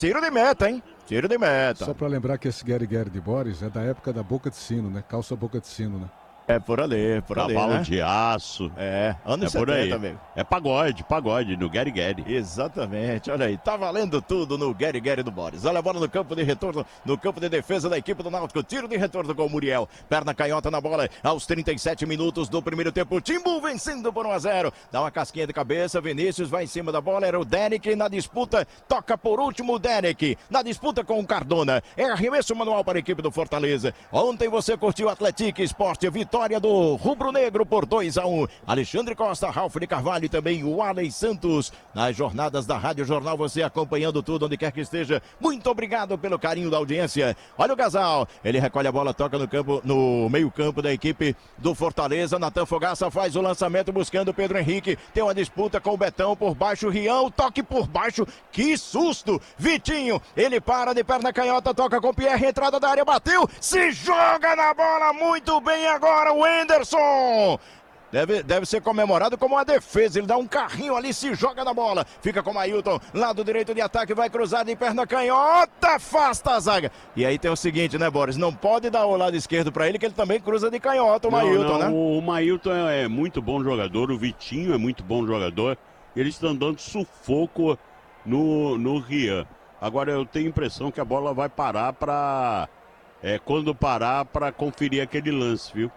Tiro de meta, hein? Tiro de meta. Só pra lembrar que esse Gary de Boris é da época da boca de sino, né? Calça boca de sino, né? É por ali, Cavalo né? de aço. Anos é por 70, aí. amigo. É pagode, no Gary. Exatamente, olha aí, tá valendo tudo no Gary do Boris. Olha a bola no campo de retorno, no campo de defesa da equipe do Náutico. Tiro de retorno com o Muriel. Perna canhota na bola, aos 37 minutos do primeiro tempo. Timbu vencendo por 1-0. Dá uma casquinha de cabeça, Vinícius vai em cima da bola, era o Derek na disputa. Toca por último o Derek, na disputa com o Cardona. É arremesso manual para a equipe do Fortaleza. Ontem você curtiu o Atlético Esporte, vitória do Rubro Negro por 2-1. Alexandre Costa, Ralf de Carvalho e também o Alex Santos. Nas jornadas da Rádio Jornal, você acompanhando tudo onde quer que esteja. Muito obrigado pelo carinho da audiência. Olha o Gasal, ele recolhe a bola, toca no campo, no meio campo da equipe do Fortaleza. Natan Fogaça faz o lançamento buscando o Pedro Henrique. Tem uma disputa com o Betão por baixo, Rian, toque por baixo. Que susto! Vitinho, ele para de perna canhota, toca com o Pierre, entrada da área, bateu, se joga na bola muito bem agora o Anderson. Deve ser comemorado como uma defesa. Ele dá um carrinho ali, se joga na bola. Fica com o Ailton, lado direito de ataque, vai cruzado em perna canhota, afasta a zaga. E aí tem o seguinte, né, Boris? Não pode dar o lado esquerdo pra ele, que ele também cruza de canhota, o Mailton, né? O Mailton é muito bom jogador, o Vitinho é muito bom jogador. Eles estão dando sufoco no Rian. Agora eu tenho a impressão que a bola vai parar pra... quando parar pra conferir aquele lance, viu?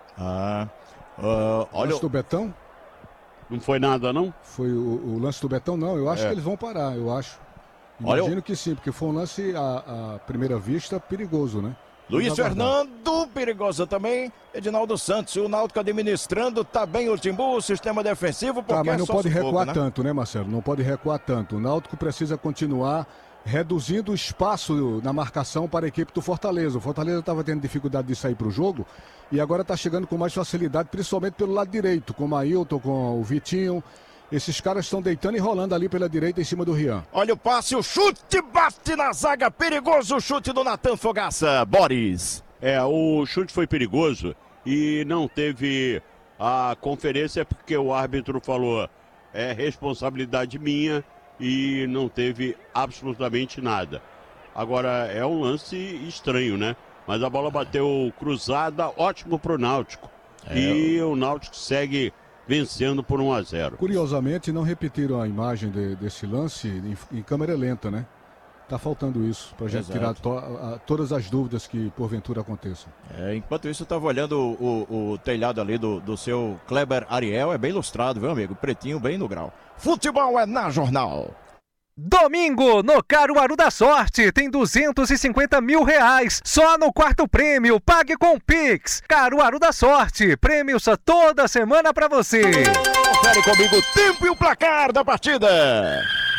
Olha lance do Betão? Não foi nada, não? Foi o lance do Betão, não. Eu acho que eles vão parar, eu acho. Imagino que sim, porque foi um lance à primeira vista perigoso, né? Luiz Fernando, perigoso também. Edinaldo Santos, o Náutico administrando, tá bem o Timbu, o sistema defensivo, porque mas não pode recuar né? tanto, né, Marcelo? Não pode recuar tanto. O Náutico precisa continuar reduzindo o espaço na marcação para a equipe do Fortaleza. O Fortaleza estava tendo dificuldade de sair para o jogo e agora está chegando com mais facilidade, principalmente pelo lado direito, com o Mailton, com o Vitinho. Esses caras estão deitando e rolando ali pela direita em cima do Rian. Olha o passe, o chute, bate na zaga, perigoso o chute do Natan Fogaça. Boris. O chute foi perigoso e não teve a conferência porque o árbitro falou, é responsabilidade minha, e não teve absolutamente nada. Agora é um lance estranho, né? Mas a bola bateu cruzada, ótimo pro Náutico. E o Náutico segue vencendo por 1-0. Curiosamente não repetiram a imagem desse lance em câmera lenta, né? Tá faltando isso pra gente tirar todas as dúvidas que porventura aconteçam. Enquanto isso eu tava olhando o telhado ali do seu Kleber Ariel, é bem ilustrado, viu, amigo? Pretinho, bem no grau. Futebol é na Jornal. Domingo, no Caruaru da Sorte, tem 250 mil reais, só no quarto prêmio, pague com Pix. Caruaru da Sorte, prêmios toda semana pra você. Confere comigo o tempo e o placar da partida.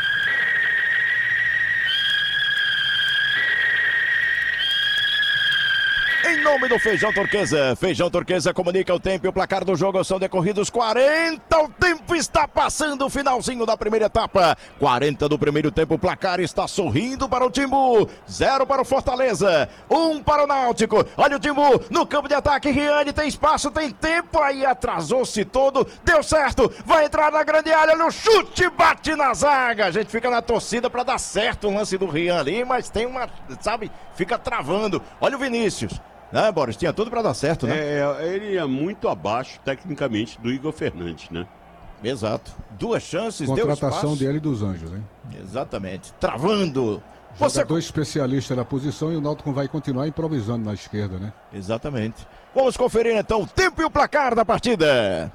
Em nome do Feijão Turquesa comunica o tempo e o placar do jogo. São decorridos 40, o tempo está passando, o finalzinho da primeira etapa. 40 do primeiro tempo, o placar está sorrindo para o Timbu. 0 para o Fortaleza, 1 para o Náutico. Olha o Timbu no campo de ataque, Riane tem espaço, tem tempo, aí atrasou-se todo, deu certo, vai entrar na grande área, no chute, bate na zaga. A gente fica na torcida para dar certo o lance do Rian ali, mas tem uma, sabe, fica travando. Olha o Vinícius. Boris, tinha tudo pra dar certo, né? Ele é muito abaixo, tecnicamente, do Igor Fernandes, né? Exato. 2 chances, deu espaço. Contratação dele dos Anjos, hein? Exatamente. Travando. Jogador especialista na posição e o Náutico vai continuar improvisando na esquerda, né? Exatamente. Vamos conferir, então, o tempo e o placar da partida.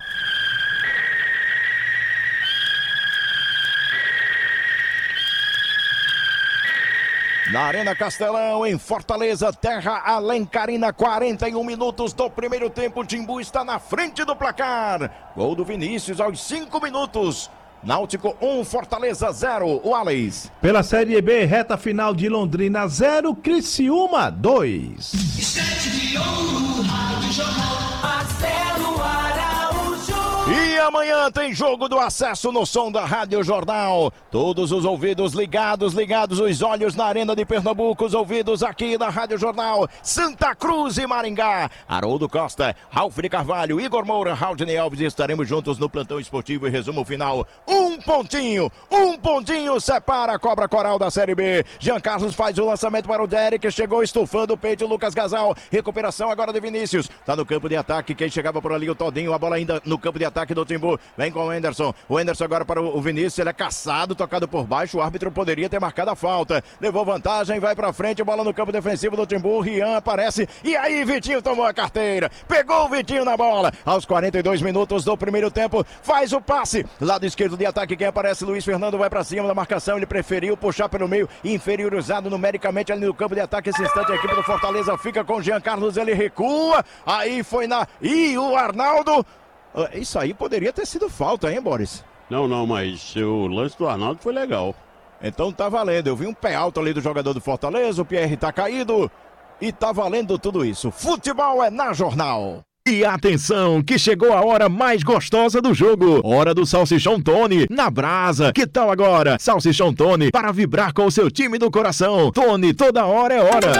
Na Arena Castelão, em Fortaleza, terra alencarina, 41 minutos do primeiro tempo. O Timbu está na frente do placar. Gol do Vinícius aos 5 minutos. Náutico 1, Fortaleza 0. O Alex. Pela Série B, reta final de Londrina 0, Criciúma 2. E Amanhã tem jogo do acesso no som da Rádio Jornal. Todos os ouvidos ligados, os olhos na Arena de Pernambuco, os ouvidos aqui na Rádio Jornal. Santa Cruz e Maringá. Haroldo Costa, Ralf de Carvalho, Igor Moura, Raudney Alves. Estaremos juntos no plantão esportivo e resumo final. Um pontinho separa a Cobra Coral da Série B. Jean Carlos faz o lançamento para o Derek. Chegou estufando o peito, Lucas Gasal. Recuperação agora de Vinícius. Tá no campo de ataque. Quem chegava por ali, o Todinho. A bola ainda no campo de ataque do Timbu. Vem com o Anderson. O Anderson agora para o Vinícius. Ele é caçado, tocado por baixo. O árbitro poderia ter marcado a falta. Levou vantagem, vai pra frente. Bola no campo defensivo do Timbu. Rian aparece. E aí, Vitinho tomou a carteira. Pegou o Vitinho na bola. Aos 42 minutos do primeiro tempo. Faz o passe. Lado esquerdo de ataque. Quem aparece? Luiz Fernando vai pra cima da marcação. Ele preferiu puxar pelo meio. Inferiorizado numericamente ali no campo de ataque. Esse instante a equipe do Fortaleza fica com o Jean Carlos. Ele recua. Aí foi na... E o Arnaldo... Isso aí poderia ter sido falta, hein, Boris? Não, mas o lance do Arnaldo foi legal. Então tá valendo. Eu vi um pé alto ali do jogador do Fortaleza. O Pierre tá caído. E tá valendo tudo isso. Futebol é na Jornal. E atenção, que chegou a hora mais gostosa do jogo. Hora do Salsichão Tony, na brasa. Que tal agora? Salsichão Tony, para vibrar com o seu time do coração. Tony, toda hora é hora.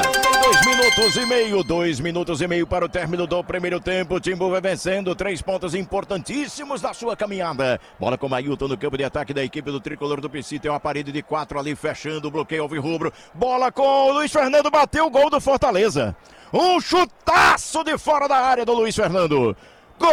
2 minutos e meio para o término do primeiro tempo. O Timbu vai vencendo 3 pontos importantíssimos da sua caminhada. Bola com o Mailton no campo de ataque da equipe do Tricolor do PC. Tem uma parede de 4 ali fechando o bloqueio alvirrubro. Bola com o Luiz Fernando, bateu o gol do Fortaleza. Um chutaço de fora da área do Luiz Fernando. Gol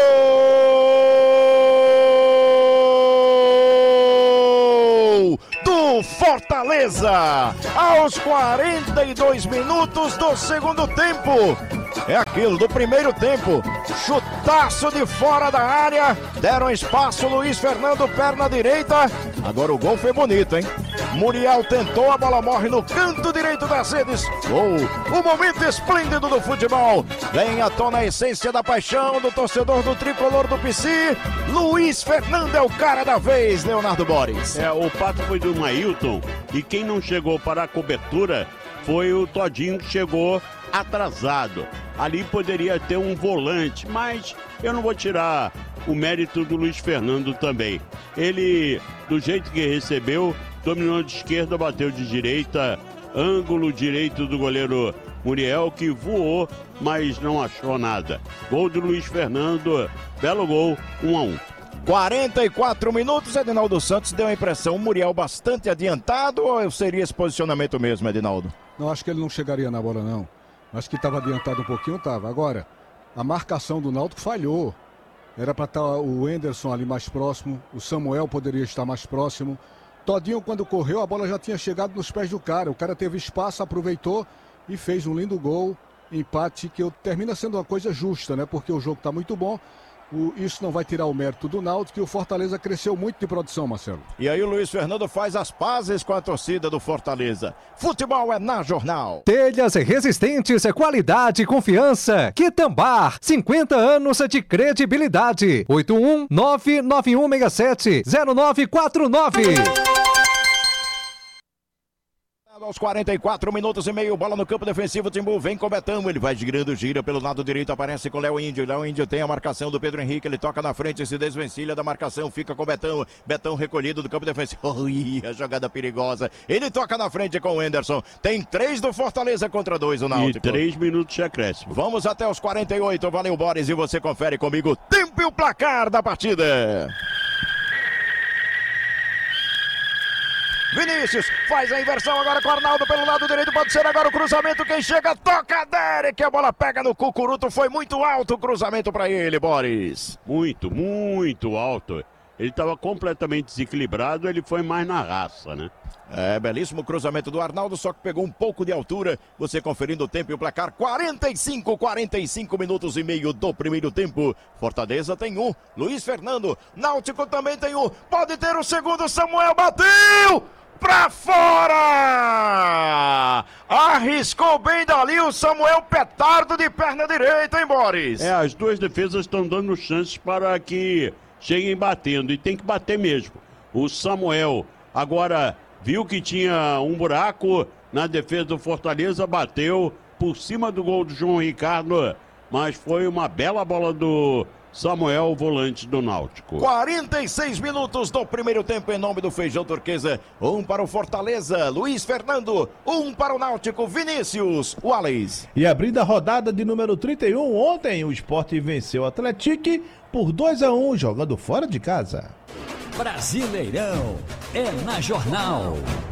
do Fortaleza aos 42 minutos do segundo tempo. É aquilo do primeiro tempo. Chutaço de fora da área. Deram espaço, Luiz Fernando, perna direita. Agora o gol foi bonito, hein? Muriel tentou, a bola morre no canto direito das redes. Gol! O momento esplêndido do futebol. Vem à tona a essência da paixão do torcedor do Tricolor do PC. Luiz Fernando é o cara da vez, Leonardo Boris. O pato foi do Mailton e quem não chegou para a cobertura foi o Todinho, que chegou atrasado. Ali poderia ter um volante, mas eu não vou tirar o mérito do Luiz Fernando também. Ele, do jeito que recebeu, dominou de esquerda, bateu de direita, ângulo direito do goleiro Muriel, que voou, mas não achou nada. Gol do Luiz Fernando, belo gol, 1-1. 44 minutos, Edinaldo Santos deu a impressão, o Muriel bastante adiantado, ou seria esse posicionamento mesmo, Edinaldo? Não, acho que ele não chegaria na bola, não. Acho que estava adiantado um pouquinho, estava. Agora, a marcação do Náutico falhou. Era para estar o Anderson ali mais próximo, o Samuel poderia estar mais próximo. Todinho, quando correu, a bola já tinha chegado nos pés do cara. O cara teve espaço, aproveitou e fez um lindo gol. Empate que termina sendo uma coisa justa, né? Porque o jogo está muito bom. Isso não vai tirar o mérito do Náutico, e o Fortaleza cresceu muito de produção, Marcelo. E aí o Luiz Fernando faz as pazes com a torcida do Fortaleza. Futebol é na Jornal. Telhas resistentes, qualidade e confiança. Quitambar, 50 anos de credibilidade. 81991670949. Aos 44 minutos e meio, bola no campo defensivo, Timbu vem com o Betão, ele vai girando, gira pelo lado direito, aparece com o Léo Índio. Léo Índio tem a marcação do Pedro Henrique, ele toca na frente, se desvencilha da marcação, fica com o Betão. Betão recolhido do campo defensivo. A jogada perigosa. Ele toca na frente com o Anderson. Tem 3 do Fortaleza contra 2 o Náutico. E 3 minutos de acréscimo. Vamos até os 48, valeu Boris, e você confere comigo tempo e o placar da partida. Vinícius faz a inversão agora com o Arnaldo pelo lado direito, pode ser agora o cruzamento, quem chega toca Derek, a bola pega no cucuruto, foi muito alto o cruzamento para ele, Boris. Muito alto. Ele estava completamente desequilibrado, ele foi mais na raça, né? Belíssimo cruzamento do Arnaldo, só que pegou um pouco de altura. Você conferindo o tempo e o placar, 45 minutos e meio do primeiro tempo. Fortaleza tem 1, Luiz Fernando. Náutico também tem 1, pode ter o segundo, Samuel bateu! Pra fora! Arriscou bem dali o Samuel, petardo de perna direita, hein, Boris? As duas defesas estão dando chances para que cheguem batendo, e tem que bater mesmo. O Samuel agora viu que tinha um buraco na defesa do Fortaleza, bateu por cima do gol do João Ricardo, mas foi uma bela bola do Samuel, volante do Náutico. 46 minutos do primeiro tempo em nome do Feijão Turquesa. 1 para o Fortaleza, Luiz Fernando. 1 para o Náutico, Vinícius Wallace. E abrindo a rodada de número 31, ontem o Sport venceu o Atlético por 2-1, jogando fora de casa. Brasileirão é na Jornal.